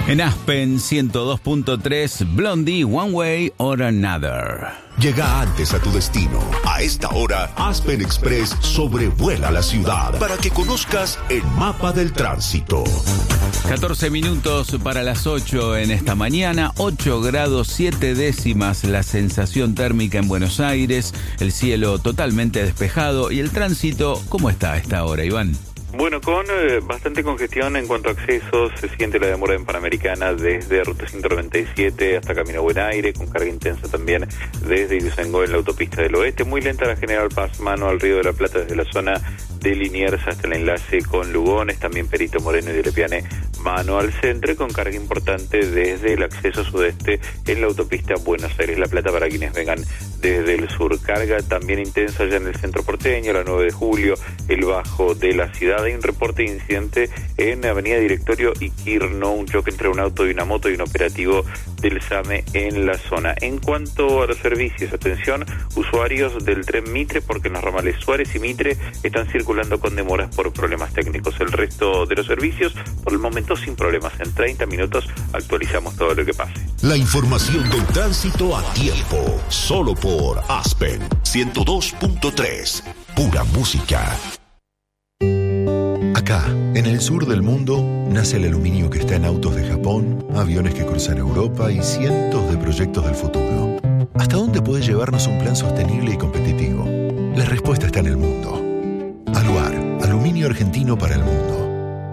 En Aspen 102.3, Blondie, One Way or Another. Llega antes a tu destino. A esta hora, Aspen Express sobrevuela la ciudad para que conozcas el mapa del tránsito. 14 minutos para las 8 en esta mañana, 8 grados 7 décimas la sensación térmica en Buenos Aires, el cielo totalmente despejado y el tránsito, ¿cómo está a esta hora, Iván? Bueno, con bastante congestión en cuanto a accesos, se siente la demora en Panamericana desde Ruta 197 hasta Camino Buen Aire, con carga intensa también desde Ituzaingó en la autopista del oeste, muy lenta la General Paz, mano al Río de la Plata desde la zona de Liniers hasta el enlace con Lugones, también Perito Moreno y de Lepiane, mano al centro, con carga importante desde el acceso sudeste en la autopista Buenos Aires-La Plata para quienes vengan desde el sur. Carga también intensa ya en el centro porteño, la 9 de julio, el bajo de la ciudad. Hay un reporte de incidente en Avenida Directorio y Quirno, un choque entre un auto y una moto y un operativo del SAME en la zona. En cuanto a los servicios, atención, usuarios del tren Mitre, porque en los ramales Suárez y Mitre están circulando con demoras por problemas técnicos. El resto de los servicios, por el momento, sin problemas. En 30 minutos actualizamos todo lo que pase. La información del tránsito a tiempo, solo por Aspen 102.3, pura música. Acá, en el sur del mundo, nace el aluminio que está en autos de Japón, aviones que cruzan Europa y cientos de proyectos del futuro. ¿Hasta dónde puede llevarnos un plan sostenible y competitivo? La respuesta está en el mundo. Aluar, aluminio argentino para el mundo.